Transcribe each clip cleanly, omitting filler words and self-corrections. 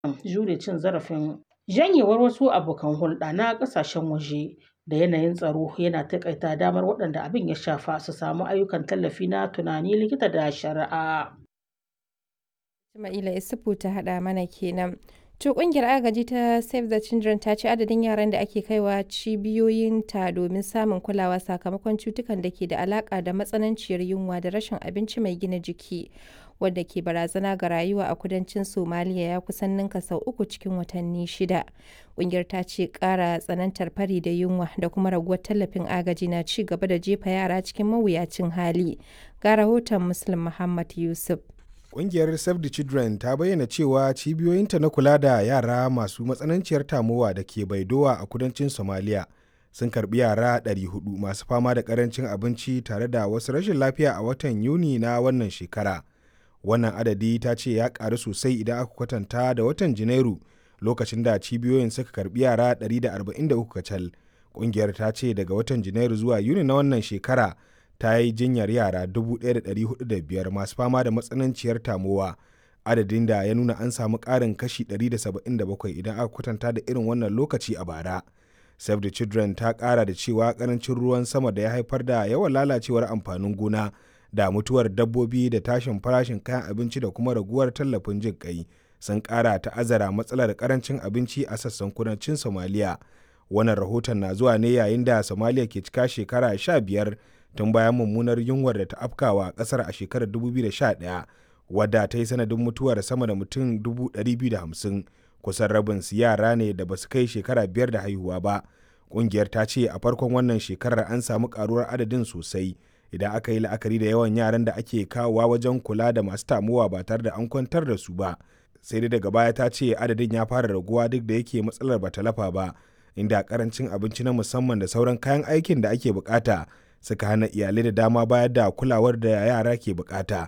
jure cin zarafin. Janyewar wasu abokan hulɗa na ƙasashen waje da yanayin tsaro yana taƙaita damar waɗanda abin ya shafa su samu ayyukan tallafi na tunani, likita da shari'a. Ismaila Isufu ta haɗa mana kenan. To ƙungiyar agaji ta Save the Children ta ce adadin yaran da ake kaiwa cibiyoyinta domin samun kulawa sakamakon cutukan da ke da alaƙa da matsananciyar yunwa da rashin abinci mai gina jiki wadda ke barazana ga rayuwa a kudancin Somaliya ya kusan ninka sau 3 cikin watanni 6. Ƙungiyar ta ce ƙara tsanantar fari da yunwa da kuma raguwar tallafin agaji na ci gaba da jefa yara cikin mawuyacin hali. Ga rahoton Muslim Muhammad Yusuf. Ƙungiyar Save the Children ta bayyana cewa cibiyoyinta na kula da yara masu matsananciyar tamowa da ke Baidowa a kudancin Somalia sun karbi yara 400 masu fama da ƙarancin abinci tare da wasu rashin lafiya a watan Yuni na wannan shekara. Wannan adadi ta ce ya ƙaru sosai idan aka kwatanta da watan Janairu lokacin da cibiyoyin suka karbi yara 143 kacal. Ƙungiyar ta ce daga watan Janairu zuwa Yuni na wannan shekara ta yi jinyar yara 1,405 masu fama da matsananciyar tamowa, adadin da ya nuna an samu ƙarin kashi 177 idan aka kwatanta da irin wannan lokaci a bara. Save the Children ta ƙara da cewa ƙarancin ruwan sama da ya haifar da yawan lalacewar amfanin gona da mutuwar dabbobi da tashin farashin kayan abinci da kuma raguwar tallafin jin ƙai sun ƙara ta'azzara matsalar ƙarancin abinci a sassan kudancin Somaliya. Wannan rahoton na zuwa ne yayin da Somaliya ke cika shekara 15 tun bayan mummunar yunwar da ta afkawa kasar a shekarar 2011 wadda ta yi sanadin mutuwar sama da mutum 250,000, kusan rabin su yara ne da ba su kai shekara 5 da haihuwa ba. Ƙungiyar ta ce a farkon wannan shekarar an samu karuwar adadin sosai idan aka yi la'akari da yawan yaran da ake kawowa wajen kula da masu tamuwa ba tare da an kwantar da su ba. Sai dai daga baya ta ce adadin ya fara raguwa duk da yake matsalar ba ta lafa ba, inda karancin abinci na musamman da sauran kayan aikin da ake bukata suka hana iyalai da dama bayar da kulawar da yara ke bukata.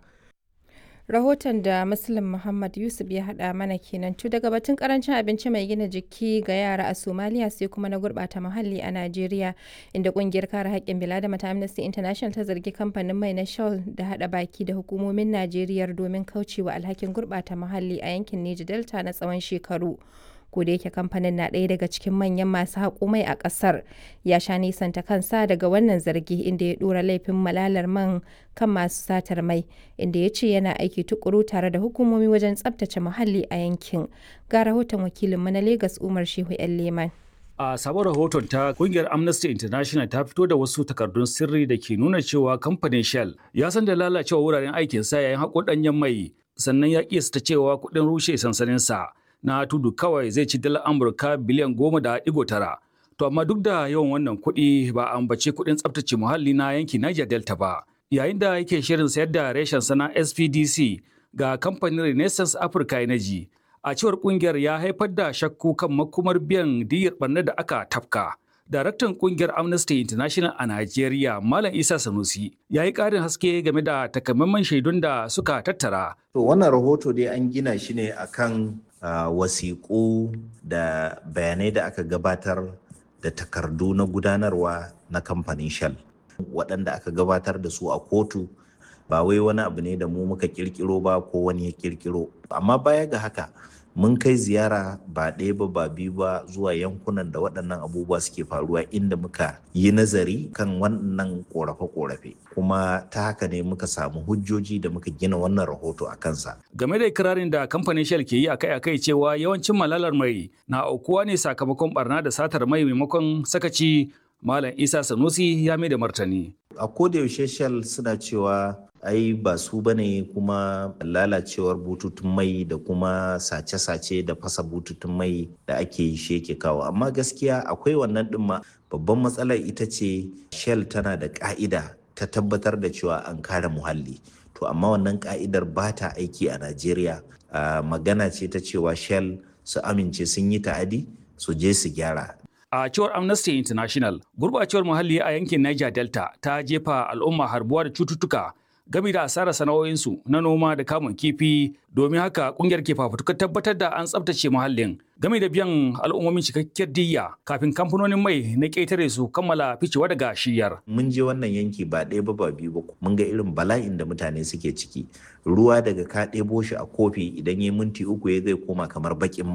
Rahoton da Muslim Muhammad Yusuf ya haɗa mana kenan. To daga batun karancin abinci mai gina jiki ga yara a Somaliya sai kuma na gurɓata muhalli a Najeriya, inda ƙungiyar kare haƙƙin bil'adama ta Amnesty International ta zargi kamfanin mai na Shell da haɗa baki da hukumomin Najeriya domin kaucewa alhakin gurɓata muhalli a yankin Niger Delta na tsawon shekaru. Ko da yake kamfanin na ɗaya daga cikin manyan masu haƙo mai a ƙasar, ya sha nisanta kansa daga wannan zargi inda ya ɗora laifin malalar man kan masu satar mai, inda ya ce yana aiki tukuru tare da hukumomi wajen tsabtace muhalli a yankin. Ga rahoton wakilinmu na Legas Umar Shehu 'yan Leman. A sabon rahoton ta kungiyar Amnesty International ta fito da wasu takardun sirri da ke nuna cewa kamfanin Shell ya san da lalacewa wuraren aikinsa yayin haƙo ɗanyen mai, sannan ya kiyasta cewa kuɗin rushe sansaninsa na tudu kawai zai ci dalar Amurka biliyan 10.9. To amma duk da yawan wannan kuɗi ba a ambace kuɗin tsaftace muhalli na yankin Niger Delta ba. Yayin da yake shirin sayar da reshen sana SPDC ga kamfanin Renaissance Africa Energy, a cewar kungiyar ya haifar da shakku kan makomar biyan diyyar barnar da aka tafka. Daraktan kungiyar Amnesty International a Najeriya, Malam Isa Sanusi, ya yi ƙarin haske game da takamaiman shaidun da suka tattara. To wannan rahoto dai an gina shi ne akan wasiƙu da bayanai da aka gabatar da takardu na gudanarwa na kamfanin Shell waɗanda aka gabatar da su a kotu. Ba wai wani abu ne da mu muka kirkiro ba ko wani ya kirkiro, amma baya ga haka mun kai ziyara ba ɗaya ba ba biyu ba zuwa yankunan da waɗannan abubuwa suke faruwa, inda muka yi nazari kan wannan ƙorafe-ƙorafe, kuma ta haka ne muka samu hujjoji da muka gina wannan rahoto a kansa. Game da ikirarin da kamfanin Shell ke yi akai-akai cewa yawancin malalar mai na aukuwa ne sakamakon barna da satar mai maimakon sakaci, Malam Isa Sanusi ya mai da martani. A koda yaushe Shell suna cewa ai ba su bane, kuma lalacewar bututun mai da kuma sace-sace da fasa bututun mai da ake yi shi yake kawo, amma gaskiya akwai wannan din ma. Babban matsalar ita ce Shell tana da ka'ida ta tabbatar da cewa an kare muhalli, to amma wannan ka'idar ba ta aiki a Najeriya. Magana ce ta cewa Shell su amince sun yi ta'adi su je su gyara. A cewar Amnesty International, gurbacewar muhalli a yankin Niger Delta ta jefa al'umma harbuwa da cututtuka game da asarar sana'o'insu na noma da kamun kifi. Domin haka kungiyar ke fafutukar tabbatar da an tsabtace muhallin game da biyan al'ummomin cikakkiyar diyya kafin kamfanonin mai na ƙetare su kammala ficewa daga shiyar. Mun je wannan yanki ba ɗaya ba biyu ba, mun ga irin bala'in da mutane suke ciki. Ruwa daga ka ɗebo shi a kofi idan ya minti 3 zai koma kamar baƙin